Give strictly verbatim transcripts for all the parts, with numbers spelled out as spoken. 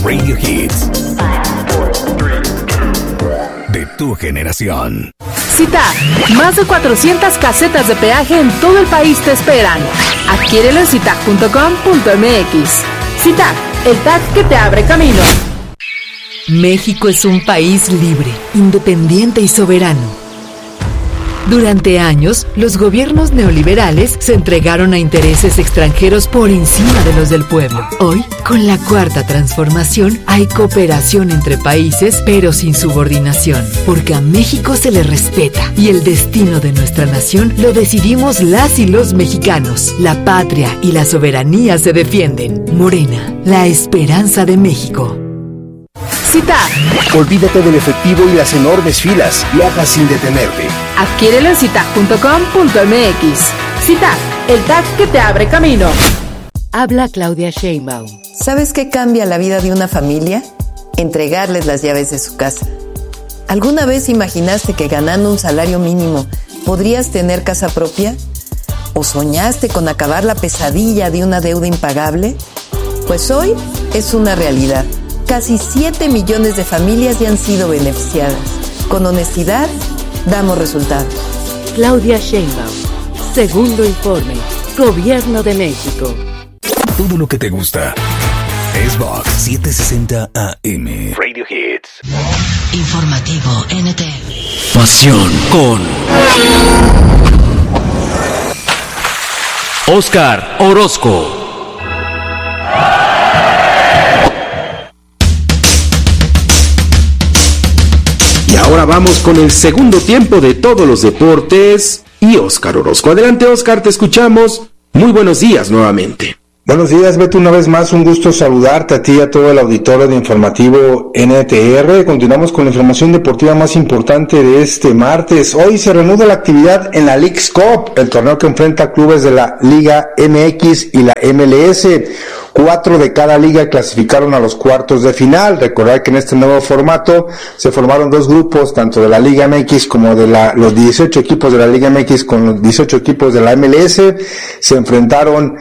Radio Hits. De tu generación. Cita, más de cuatrocientas casetas de peaje en todo el país te esperan. Adquiérelo en citac punto com punto m x. Citac, el tag que te abre camino. México es un país libre, independiente y soberano. Durante años, los gobiernos neoliberales se entregaron a intereses extranjeros por encima de los del pueblo. Hoy, con la cuarta transformación, hay cooperación entre países, pero sin subordinación, porque a México se le respeta y el destino de nuestra nación lo decidimos las y los mexicanos. La patria y la soberanía se defienden. Morena, la esperanza de México. Cita. Olvídate del efectivo y las enormes filas. Viaja sin detenerte. Adquiérelo en citac punto com punto m x. Citac, el tag que te abre camino. Habla Claudia Sheinbaum. ¿Sabes qué cambia la vida de una familia? Entregarles las llaves de su casa. ¿Alguna vez imaginaste que ganando un salario mínimo podrías tener casa propia? ¿O soñaste con acabar la pesadilla de una deuda impagable? Pues hoy es una realidad. Casi siete millones de familias ya han sido beneficiadas. Con honestidad, damos resultados. Claudia Sheinbaum. Segundo informe. Gobierno de México. Todo lo que te gusta. Es Vox setecientos sesenta A M. Radio Hits. Informativo N T. Pasión con Oscar Orozco. Y ahora vamos con el segundo tiempo de todos los deportes y Oscar Orozco. Adelante, Oscar, te escuchamos. Muy buenos días nuevamente. Buenos días, Beto, una vez más un gusto saludarte a ti y a todo el auditorio de Informativo N T R. Continuamos con la información deportiva más importante de este martes. Hoy se reanuda la actividad en la Leagues Cup, el torneo que enfrenta clubes de la Liga M X y la M L S. Cuatro de cada liga clasificaron a los cuartos de final. Recordar que en este nuevo formato se formaron dos grupos, tanto de la Liga M X como de la, los dieciocho equipos de la Liga M X con los dieciocho equipos de la M L S. Se enfrentaron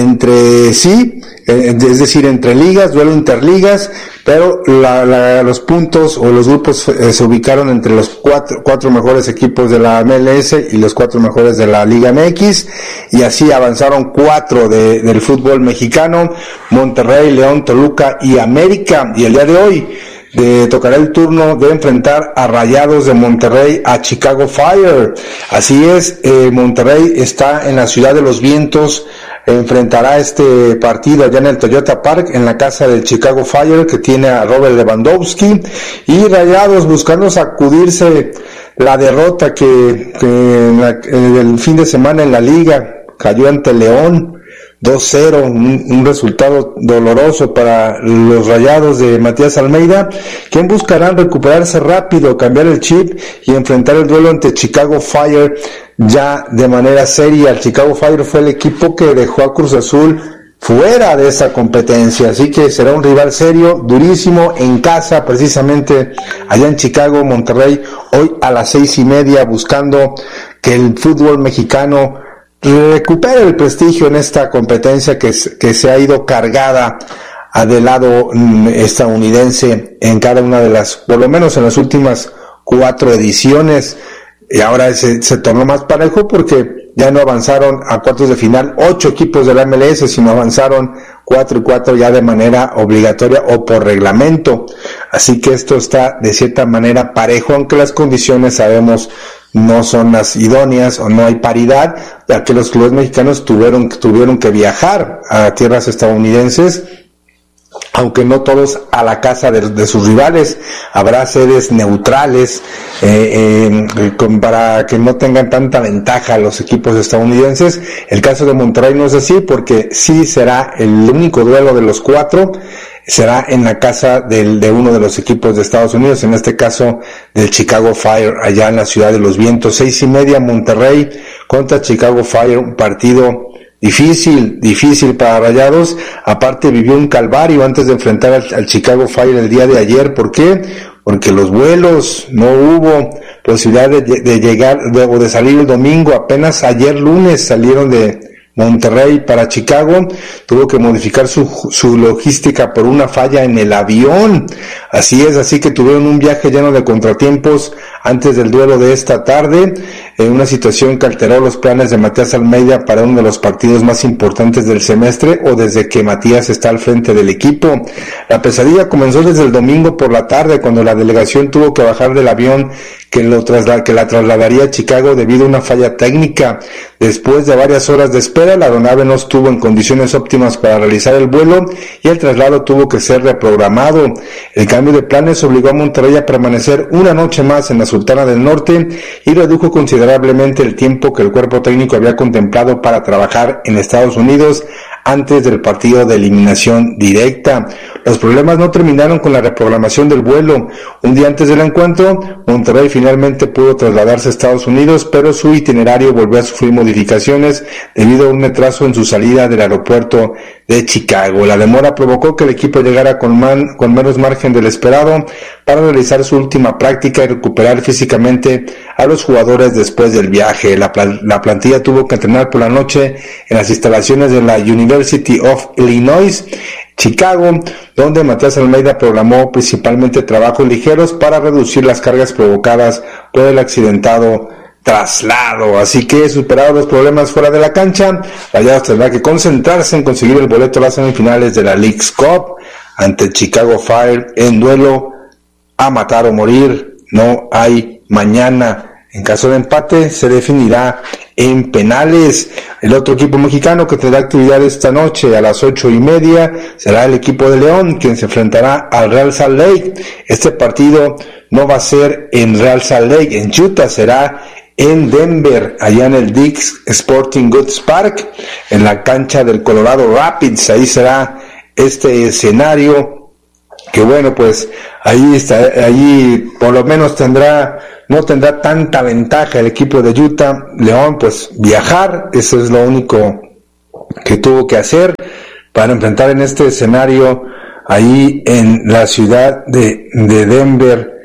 entre sí, eh, es decir, entre ligas, duelo interligas, pero la, la, los puntos o los grupos eh, se ubicaron entre los cuatro, cuatro mejores equipos de la M L S y los cuatro mejores de la Liga M X, y así avanzaron cuatro de, del fútbol mexicano: Monterrey, León, Toluca y América. Y el día de hoy de, tocará el turno de enfrentar a Rayados de Monterrey a Chicago Fire. Así es, eh, Monterrey está en la Ciudad de los Vientos, enfrentará este partido allá en el Toyota Park, en la casa del Chicago Fire, que tiene a Robert Lewandowski, y Rayados buscando sacudirse la derrota que, que en la, en el fin de semana en la liga cayó ante León dos cero, un, un resultado doloroso para los Rayados de Matías Almeida, quien buscarán recuperarse rápido, cambiar el chip y enfrentar el duelo ante Chicago Fire ya de manera seria. El Chicago Fire fue el equipo que dejó a Cruz Azul fuera de esa competencia, así que será un rival serio, durísimo, en casa, precisamente allá en Chicago. Monterrey hoy a las seis y media, buscando que el fútbol mexicano recupere el prestigio en esta competencia que, que se ha ido cargada a del lado mm, estadounidense en cada una de las, por lo menos en las últimas cuatro ediciones, y ahora se, se tornó más parejo porque ya no avanzaron a cuartos de final ocho equipos de la M L S, sino avanzaron cuatro y cuatro ya de manera obligatoria o por reglamento. Así que esto está de cierta manera parejo, aunque las condiciones sabemos no son las idóneas o no hay paridad, ya que los clubes mexicanos tuvieron, tuvieron que viajar a tierras estadounidenses, aunque no todos a la casa de, de sus rivales. Habrá sedes neutrales eh, eh, con, para que no tengan tanta ventaja los equipos estadounidenses. El caso de Monterrey no es así, porque sí será el único duelo de los cuatro, será en la casa del, de uno de los equipos de Estados Unidos, en este caso del Chicago Fire, allá en la Ciudad de los Vientos. Seis y media, Monterrey contra Chicago Fire, un partido difícil, difícil para Rayados. Aparte vivió un calvario antes de enfrentar al, al Chicago Fire el día de ayer. ¿Por qué? Porque los vuelos, no hubo posibilidad de, de llegar de, o de salir el domingo. Apenas ayer lunes salieron de, Monterrey para Chicago tuvo que modificar su, su logística por una falla en el avión. Así es, así que tuvieron un viaje lleno de contratiempos antes del duelo de esta tarde, en una situación que alteró los planes de Matías Almeida para uno de los partidos más importantes del semestre o desde que Matías está al frente del equipo. La pesadilla comenzó desde el domingo por la tarde, cuando la delegación tuvo que bajar del avión que, lo trasla- que la trasladaría a Chicago debido a una falla técnica. Después de varias horas de espera, la aeronave no estuvo en condiciones óptimas para realizar el vuelo y el traslado tuvo que ser reprogramado. El cambio de planes obligó a Monterrey a permanecer una noche más en la Sultana del Norte y redujo considerablemente el tiempo que el cuerpo técnico había contemplado para trabajar en Estados Unidos antes del partido de eliminación directa. Los problemas no terminaron con la reprogramación del vuelo. Un día antes del encuentro, Monterrey finalmente pudo trasladarse a Estados Unidos, pero su itinerario volvió a sufrir modificaciones debido a un retraso en su salida del aeropuerto de Chicago. La demora provocó que el equipo llegara con, man, con menos margen del esperado para realizar su última práctica y recuperar físicamente a los jugadores después del viaje. La, la plantilla tuvo que entrenar por la noche en las instalaciones de la University of Illinois, Chicago, donde Matías Almeida programó principalmente trabajos ligeros para reducir las cargas provocadas por el accidentado traslado. Así que, superados los problemas fuera de la cancha, Rayados tendrá que concentrarse en conseguir el boleto a las semifinales de la Leagues Cup ante el Chicago Fire en duelo a matar o morir. No hay mañana. En caso de empate se definirá en penales. El otro equipo mexicano que tendrá actividad esta noche a las ocho y media será el equipo de León, quien se enfrentará al Real Salt Lake. Este partido no va a ser en Real Salt Lake, en Utah, será en Denver, allá en el Dick's Sporting Goods Park, en la cancha del Colorado Rapids. Ahí será este escenario, que bueno, pues ahí está, allí por lo menos tendrá, no tendrá tanta ventaja el equipo de Utah. León, pues viajar, eso es lo único que tuvo que hacer para enfrentar en este escenario ahí en la ciudad de, de Denver,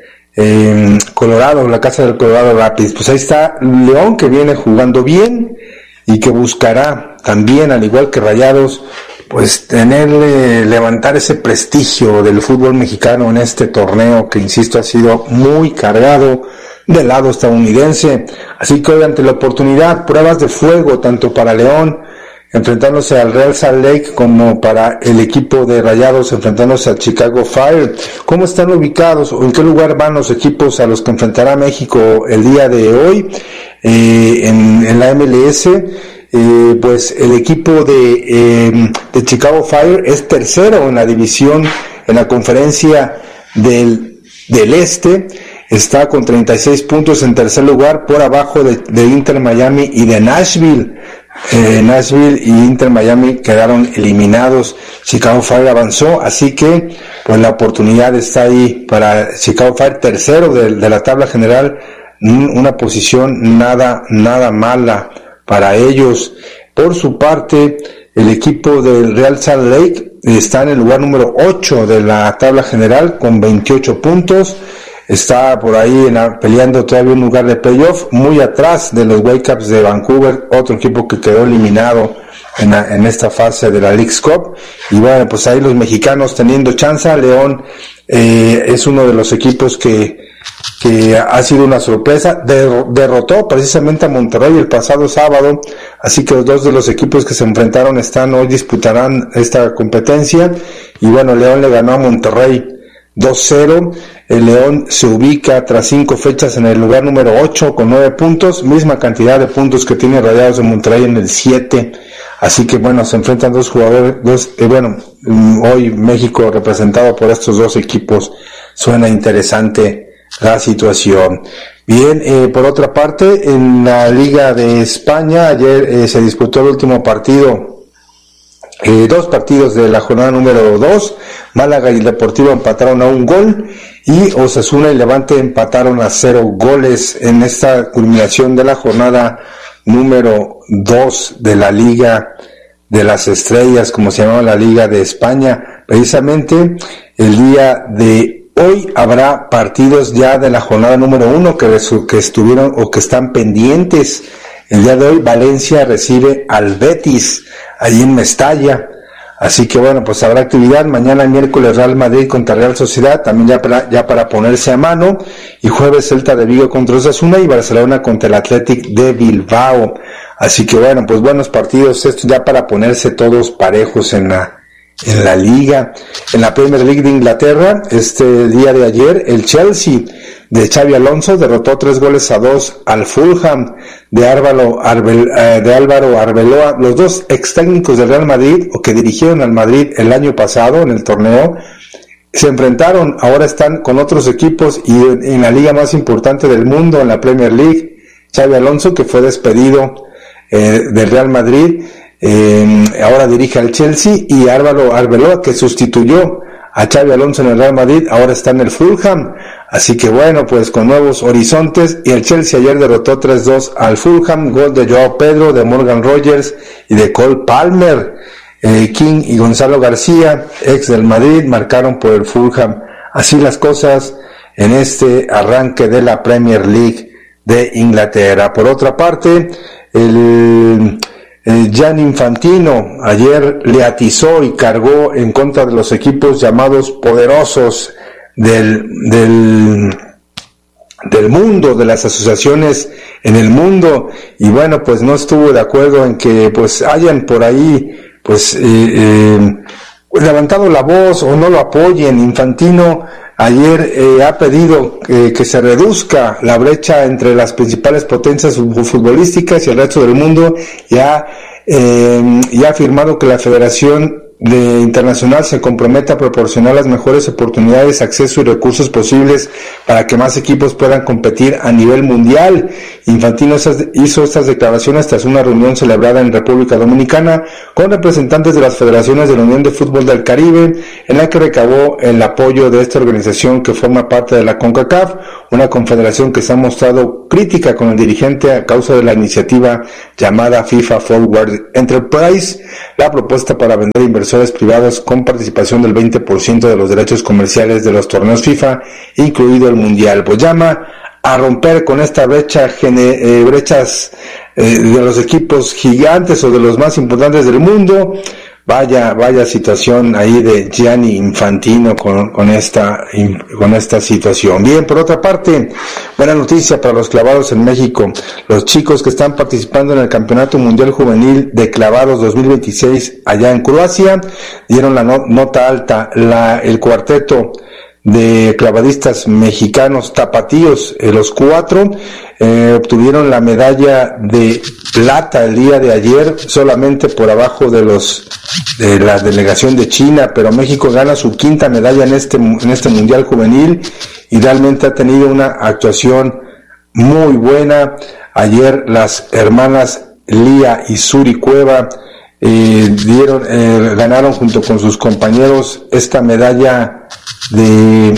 en Colorado, la casa del Colorado Rapids. Pues ahí está León, que viene jugando bien y que buscará también, al igual que Rayados, pues tenerle, levantar ese prestigio del fútbol mexicano en este torneo que, insisto, ha sido muy cargado del lado estadounidense. Así que hoy, ante la oportunidad, pruebas de fuego tanto para León enfrentándose al Real Salt Lake como para el equipo de Rayados enfrentándose al Chicago Fire. ¿Cómo están ubicados o en qué lugar van los equipos a los que enfrentará México el día de hoy eh, en, en la M L S? Eh, pues el equipo de, eh, de Chicago Fire es tercero en la división, en la conferencia del, del Este. Está con treinta y seis puntos en tercer lugar, por abajo de, de Inter Miami y de Nashville. Eh, Nashville y Inter Miami quedaron eliminados. Chicago Fire avanzó, así que pues la oportunidad está ahí para Chicago Fire, tercero de, de la tabla general, una posición nada, nada mala para ellos. Por su parte, el equipo del Real Salt Lake está en el lugar número ocho de la tabla general con veintiocho puntos. Está por ahí en la, peleando todavía un lugar de playoff, muy atrás de los Whitecaps de Vancouver, otro equipo que quedó eliminado en, la, en esta fase de la Leagues Cup. Y bueno, pues ahí los mexicanos teniendo chance. León eh, es uno de los equipos que, que ha sido una sorpresa. Der, derrotó precisamente a Monterrey el pasado sábado, así que los dos de los equipos que se enfrentaron están hoy disputarán esta competencia. Y bueno, León le ganó a Monterrey dos cero. El León se ubica tras cinco fechas en el lugar número ocho con nueve puntos, misma cantidad de puntos que tiene Rayados de Monterrey en el siete. Así que bueno, se enfrentan dos jugadores, dos, eh, bueno, hoy México representado por estos dos equipos. Suena interesante la situación. Bien, eh, por otra parte, en la Liga de España, ayer eh, se disputó el último partido. Eh, dos partidos de la jornada número dos, Málaga y Deportivo empataron a un gol y Osasuna y Levante empataron a cero goles en esta culminación de la jornada número dos de la Liga de las Estrellas, como se llama la Liga de España. Precisamente el día de hoy habrá partidos ya de la jornada número uno que, que estuvieron o que están pendientes El día de hoy Valencia recibe al Betis, allí en Mestalla. Así que bueno, pues habrá actividad. Mañana miércoles Real Madrid contra Real Sociedad, también ya para, ya para ponerse a mano. Y jueves Celta de Vigo contra Osasuna y Barcelona contra el Athletic de Bilbao. Así que bueno, pues buenos partidos, esto ya para ponerse todos parejos en la, en la liga. En la Premier League de Inglaterra, este día de ayer, el Chelsea de Xabi Alonso derrotó tres goles a dos al Fulham de Álvaro, Arbel, eh, de Álvaro Arbeloa, los dos ex técnicos del Real Madrid, o que dirigieron al Madrid el año pasado en el torneo, se enfrentaron, ahora están con otros equipos y en, en la liga más importante del mundo, en la Premier League. Xabi Alonso, que fue despedido eh, del Real Madrid, eh, ahora dirige al Chelsea, y Álvaro Arbeloa, que sustituyó a Xabi Alonso en el Real Madrid, ahora está en el Fulham. Así que bueno, pues con nuevos horizontes. Y el Chelsea ayer derrotó tres dos al Fulham, gol de Joao Pedro, de Morgan Rogers y de Cole Palmer. eh, King y Gonzalo García, ex del Madrid, marcaron por el Fulham. Así las cosas en este arranque de la Premier League de Inglaterra. Por otra parte, el Eh, Gianni Infantino ayer le atizó y cargó en contra de los equipos llamados poderosos del, del, del mundo, de las asociaciones en el mundo, y bueno, pues no estuvo de acuerdo en que pues hayan por ahí pues eh, eh, levantado la voz o no lo apoyen. Infantino ayer eh, ha pedido eh, que se reduzca la brecha entre las principales potencias futbolísticas y el resto del mundo, y ha, eh, y ha afirmado que la Federación de Internacional se compromete a proporcionar las mejores oportunidades, acceso y recursos posibles para que más equipos puedan competir a nivel mundial. Infantino hizo estas declaraciones tras una reunión celebrada en República Dominicana con representantes de las federaciones de la Unión de Fútbol del Caribe, en la que recabó el apoyo de esta organización que forma parte de la CONCACAF, una confederación que se ha mostrado crítica con el dirigente a causa de la iniciativa llamada FIFA Forward Enterprise, la propuesta para vender inversores privados con participación del veinte por ciento de los derechos comerciales de los torneos FIFA, incluido el Mundial. Pues llama a romper con esta brecha, gene, eh, brechas eh, de los equipos gigantes o de los más importantes del mundo. Vaya, vaya situación ahí de Gianni Infantino con, con esta, con esta situación. Bien, por otra parte, buena noticia para los clavados en México. Los chicos que están participando en el Campeonato Mundial Juvenil de Clavados dos mil veintiséis allá en Croacia dieron la no, nota alta. La, el cuarteto de clavadistas mexicanos tapatíos, eh, los cuatro, eh, obtuvieron la medalla de plata el día de ayer, solamente por abajo de los de la delegación de China, pero México gana su quinta medalla en este en este mundial juvenil y realmente ha tenido una actuación muy buena. Ayer las hermanas Lía y Suri Cueva eh, dieron eh, ganaron junto con sus compañeros esta medalla de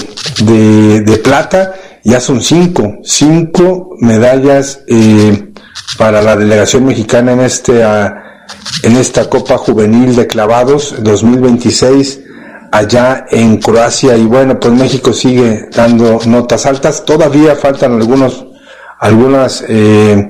de, de plata. Ya son cinco, cinco medallas eh, para la delegación mexicana en este uh, en esta Copa Juvenil de Clavados dos mil veintiséis allá en Croacia. Y bueno, pues México sigue dando notas altas. Todavía faltan algunos algunas eh,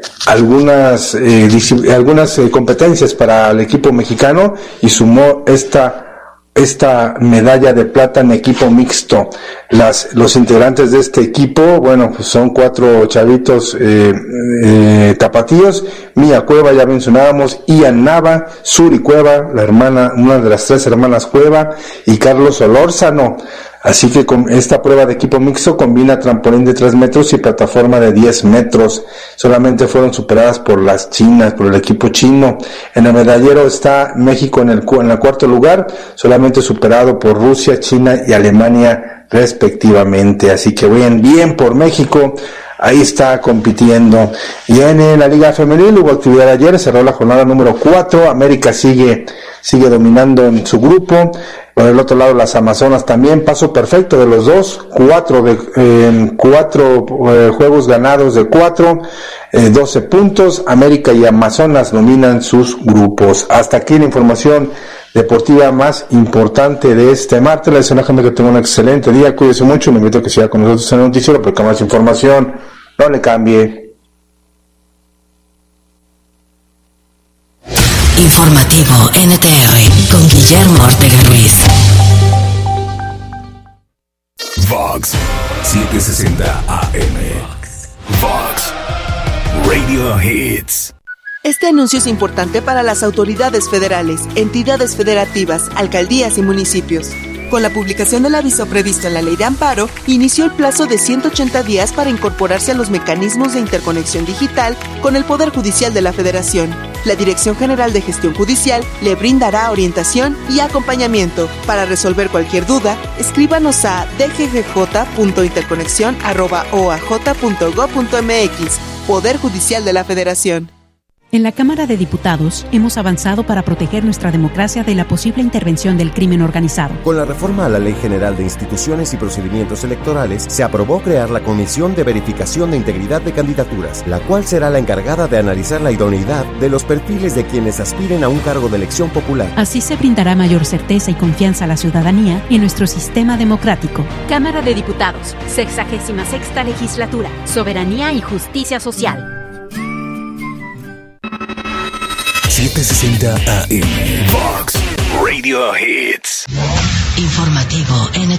algunas eh, algunas eh, competencias para el equipo mexicano, y sumó esta esta medalla de plata en equipo mixto. Las, los integrantes de este equipo, bueno, pues son cuatro chavitos eh, eh, tapatíos: Mía Cueva, ya mencionábamos, Ian Nava, Suri Cueva, la hermana, una de las tres hermanas Cueva, y Carlos Olórzano. Así que con esta prueba de equipo mixto combina trampolín de tres metros y plataforma de diez metros. Solamente fueron superadas por las chinas, por el equipo chino. En el medallero está México en el, en el cuarto lugar, solamente superado por Rusia, China y Alemania respectivamente. Así que bien, bien por México. Ahí está compitiendo. Y en la Liga Femenil hubo actividad ayer, cerró la jornada número cuatro. América sigue, sigue dominando en su grupo. Por el otro lado, las Amazonas también, paso perfecto de los dos, cuatro de eh, cuatro eh, juegos ganados de cuatro, eh, doce puntos. América y Amazonas dominan sus grupos. Hasta aquí la información deportiva más importante de este martes. Les deseo que tenga un excelente día, cuídese mucho, me invito a que siga con nosotros en el noticiero, porque más información, no le cambie. Informativo N T R con Guillermo Ortega Ruiz. Vox setecientos sesenta A M. Vox Radio Hits. Este anuncio es importante para las autoridades federales, entidades federativas, alcaldías y municipios. Con la publicación del aviso previsto en la Ley de Amparo, inició el plazo de ciento ochenta días para incorporarse a los mecanismos de interconexión digital con el Poder Judicial de la Federación. La Dirección General de Gestión Judicial le brindará orientación y acompañamiento. Para resolver cualquier duda, escríbanos a d g g j punto interconexión arroba o a j punto gob punto m x, Poder Judicial de la Federación. En la Cámara de Diputados hemos avanzado para proteger nuestra democracia de la posible intervención del crimen organizado. Con la reforma a la Ley General de Instituciones y Procedimientos Electorales, se aprobó crear la Comisión de Verificación de Integridad de Candidaturas, la cual será la encargada de analizar la idoneidad de los perfiles de quienes aspiren a un cargo de elección popular. Así se brindará mayor certeza y confianza a la ciudadanía y en nuestro sistema democrático. Cámara de Diputados, sexagésima sexta Legislatura, Soberanía y Justicia Social. setecientos sesenta A M. Vox Radio Hits. Informativo N T R.